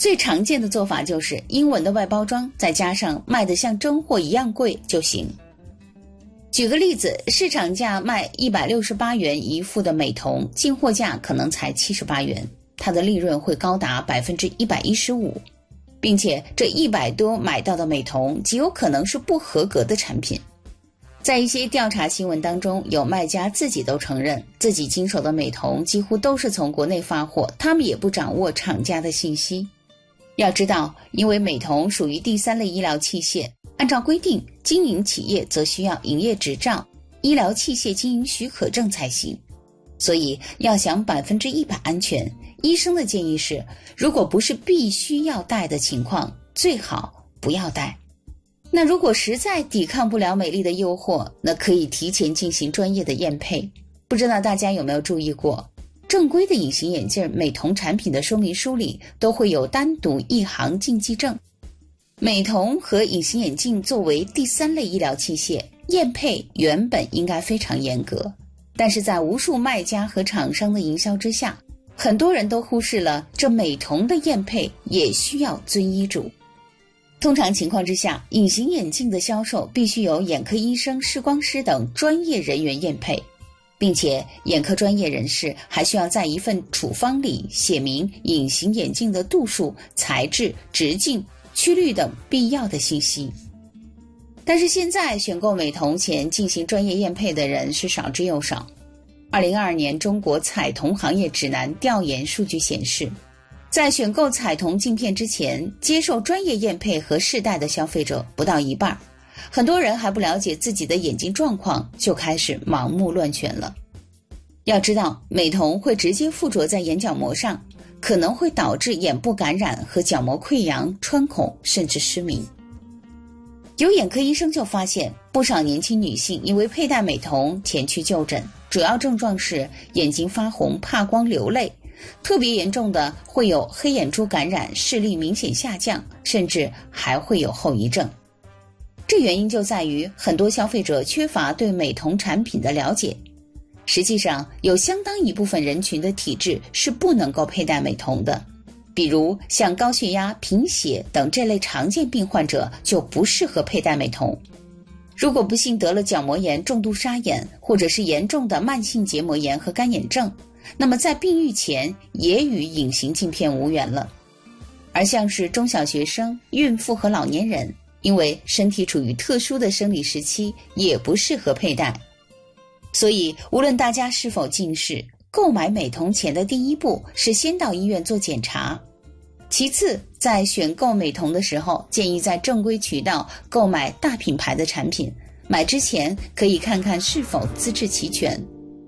最常见的做法就是英文的外包装，再加上卖得像真货一样贵就行。举个例子，市场价卖168元一副的美瞳，进货价可能才78元，它的利润会高达 115%， 并且这100多买到的美瞳极有可能是不合格的产品。在一些调查新闻当中，有卖家自己都承认自己经手的美瞳几乎都是从国内发货，他们也不掌握厂家的信息。要知道，因为美瞳属于第三类医疗器械，按照规定，经营企业则需要营业执照、医疗器械经营许可证才行。所以要想100%安全，医生的建议是，如果不是必须要戴的情况，最好不要戴。那如果实在抵抗不了美丽的诱惑，那可以提前进行专业的验配。不知道大家有没有注意过，正规的隐形眼镜美瞳产品的说明书里都会有单独一行禁忌症。美瞳和隐形眼镜作为第三类医疗器械，验配原本应该非常严格，但是在无数卖家和厂商的营销之下，很多人都忽视了这美瞳的验配也需要遵医嘱。通常情况之下，隐形眼镜的销售必须由眼科医生、视光师等专业人员验配，并且眼科专业人士还需要在一份处方里写明隐形眼镜的度数、材质、直径、曲率等必要的信息。但是现在选购美瞳前进行专业验配的人是少之又少。2022年中国彩瞳行业指南调研数据显示，在选购彩瞳镜片之前，接受专业验配和试戴的消费者不到一半，很多人还不了解自己的眼睛状况，就开始盲目乱选了。要知道，美瞳会直接附着在眼角膜上，可能会导致眼部感染和角膜溃疡、穿孔甚至失明。有眼科医生就发现，不少年轻女性因为佩戴美瞳前去就诊，主要症状是眼睛发红、怕光、流泪，特别严重的会有黑眼珠感染、视力明显下降，甚至还会有后遗症。这原因就在于很多消费者缺乏对美瞳产品的了解。实际上，有相当一部分人群的体质是不能够佩戴美瞳的，比如像高血压、贫血等这类常见病患者就不适合佩戴美瞳。如果不幸得了角膜炎、重度沙眼，或者是严重的慢性结膜炎和干眼症，那么在病愈前也与隐形镜片无缘了。而像是中小学生、孕妇和老年人，因为身体处于特殊的生理时期，也不适合佩戴。所以无论大家是否近视，购买美瞳前的第一步是先到医院做检查。其次，在选购美瞳的时候，建议在正规渠道购买大品牌的产品，买之前可以看看是否资质齐全。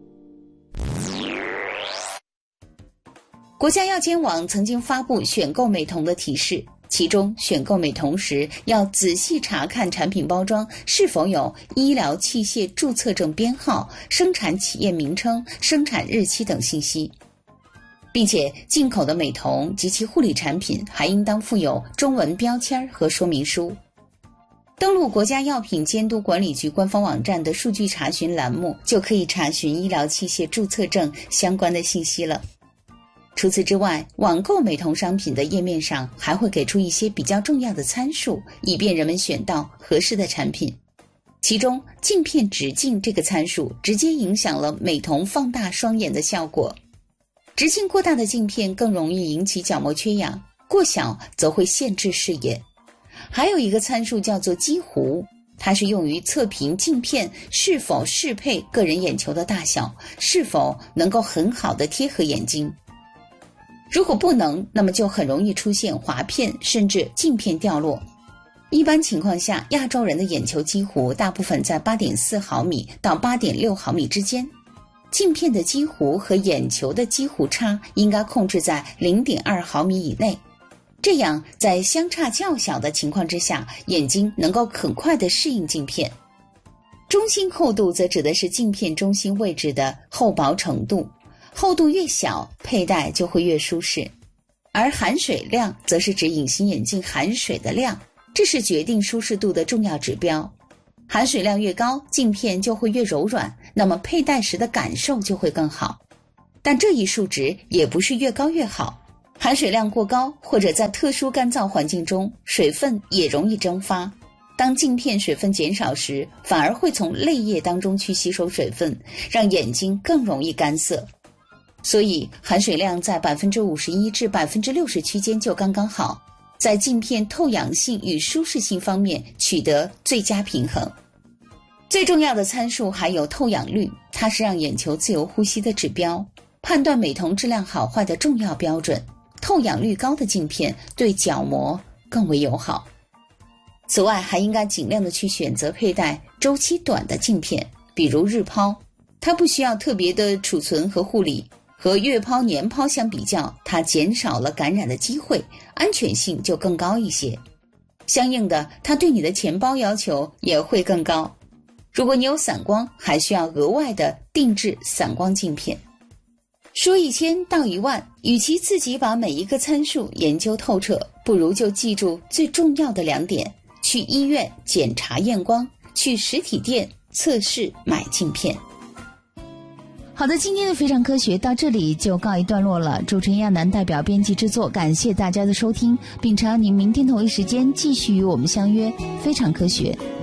国家药监网曾经发布选购美瞳的提示，其中选购美瞳时要仔细查看产品包装是否有医疗器械注册证编号、生产企业名称、生产日期等信息，并且进口的美瞳及其护理产品还应当附有中文标签和说明书。登录国家药品监督管理局官方网站的数据查询栏目，就可以查询医疗器械注册证相关的信息了。除此之外，网购美瞳商品的页面上还会给出一些比较重要的参数，以便人们选到合适的产品。其中，镜片直径这个参数直接影响了美瞳放大双眼的效果。直径过大的镜片更容易引起角膜缺氧，过小则会限制视野。还有一个参数叫做基弧，它是用于测评镜片是否适配个人眼球的大小，是否能够很好的贴合眼睛。如果不能，那么就很容易出现滑片甚至镜片掉落。一般情况下，亚洲人的眼球基弧大部分在 8.4 毫米到 8.6 毫米之间，镜片的基弧和眼球的基弧差应该控制在 0.2 毫米以内，这样在相差较小的情况之下，眼睛能够很快地适应镜片。中心厚度则指的是镜片中心位置的厚薄程度，厚度越小，佩戴就会越舒适。而含水量则是指隐形眼镜含水的量，这是决定舒适度的重要指标。含水量越高，镜片就会越柔软，那么佩戴时的感受就会更好。但这一数值也不是越高越好， 含水量过高或者在特殊干燥环境中，水分也容易蒸发。当镜片水分减少时，反而会从泪液当中去吸收水分，让眼睛更容易干涩。所以含水量在 51% 至 60% 区间就刚刚好，在镜片透氧性与舒适性方面取得最佳平衡。最重要的参数还有透氧率，它是让眼球自由呼吸的指标，判断美瞳质量好坏的重要标准。透氧率高的镜片对角膜更为友好。此外，还应该尽量的去选择佩戴周期短的镜片，比如日抛，它不需要特别的储存和护理，和月抛、年抛相比较，它减少了感染的机会，安全性就更高一些。相应的，它对你的钱包要求也会更高。如果你有散光，还需要额外的定制散光镜片。说1000道10000，与其自己把每一个参数研究透彻，不如就记住最重要的2点：去医院检查验光，去实体店测试买镜片。 好的，今天的非常科学到这里就告一段落了。主持人亚楠代表编辑制作，感谢大家的收听，并诚邀您明天同一时间继续与我们相约非常科学。